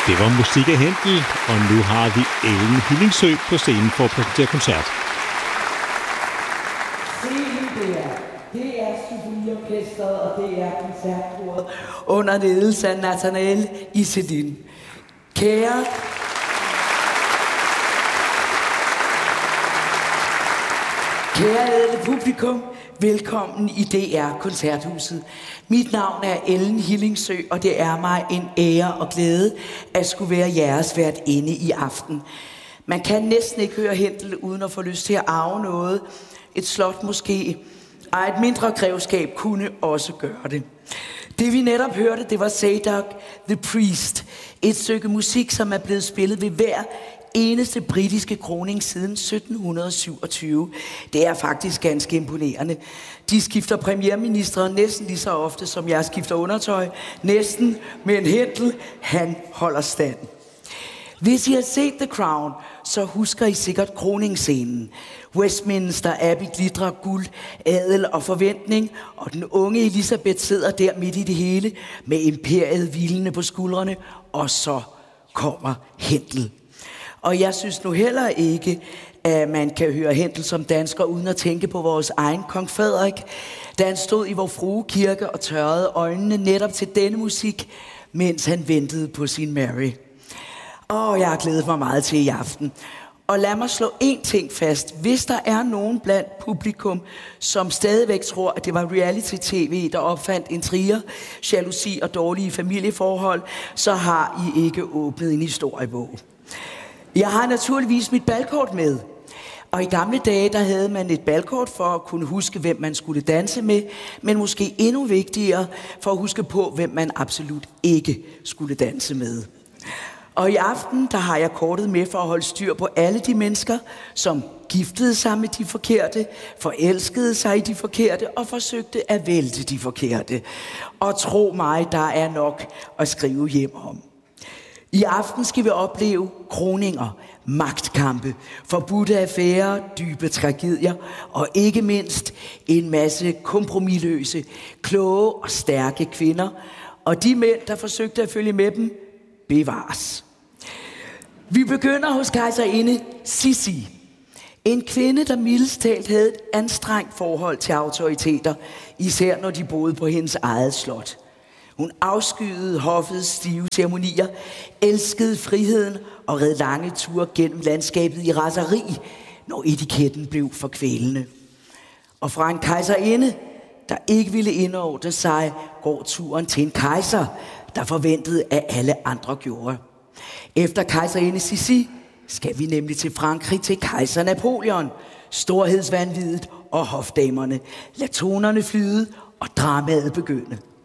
Det var musik af Händel, og nu har vi Ellen Hillingsø på scenen for at præsentere koncert. Det er symfoniorkestret, og det er koncertkoret under ledelse af Nathanael Iselin. Kære ædle publikum, velkommen i DR Koncerthuset. Mit navn er Ellen Hillingsø, og det er mig en ære og glæde at skulle være jeres værtinde i aften. Man kan næsten ikke høre Händel uden at få lyst til at arve noget. Et slot måske, og et mindre grevskab kunne også gøre det. Det vi netop hørte, det var Zadok the Priest. Et stykke musik, som er blevet spillet ved hver eneste britiske kroning siden 1727. Det er faktisk ganske imponerende. De skifter premierministre næsten lige så ofte, som jeg skifter undertøj. Næsten, men Händel, han holder stand. Hvis I har set The Crown, så husker I sikkert kroningsscenen. Westminster Abbey glitrer guld, adel og forventning, og den unge Elisabeth sidder der midt i det hele, med imperiet hvilende på skuldrene, og så kommer Händel. Og jeg synes nu heller ikke, at man kan høre Händel som dansker, uden at tænke på vores egen kong Frederik, da han stod i Vor Frue Kirke og tørrede øjnene netop til denne musik, mens han ventede på sin Mary. Jeg har glædet mig meget til i aften. Og lad mig slå én ting fast. Hvis der er nogen blandt publikum, som stadigvæk tror, at det var reality-tv, der opfandt intriger, jalousi og dårlige familieforhold, så har I ikke åbnet en historiebog. Jeg har naturligvis mit balkort med. Og i gamle dage, der havde man et balkort for at kunne huske, hvem man skulle danse med, men måske endnu vigtigere for at huske på, hvem man absolut ikke skulle danse med. Og i aften, der har jeg kortet med for at holde styr på alle de mennesker, som giftede sig med de forkerte, forelskede sig i de forkerte og forsøgte at vælte de forkerte. Og tro mig, der er nok at skrive hjem om. I aften skal vi opleve kroninger, magtkampe, forbudte affærer, dybe tragedier og ikke mindst en masse kompromisløse, kloge og stærke kvinder. Og de mænd, der forsøgte at følge med dem, bevares. Vi begynder hos kejserinde Sissi. En kvinde, der mildest talt havde et anstrengt forhold til autoriteter, især når de boede på hendes eget slot. Hun afskyede hoffets stive ceremonier, elskede friheden og red lange ture gennem landskabet i raseri, når etiketten blev for kvælende. Og fra en kejserinde, der ikke ville indordne sig, går turen til en kejser, der forventede, at alle andre gjorde. Efter kejserinde Sissi skal vi nemlig til Frankrig til kejser Napoleon, storhedsvanviddet og hofdamerne. Lad tonerne flyde og dramaet begynde.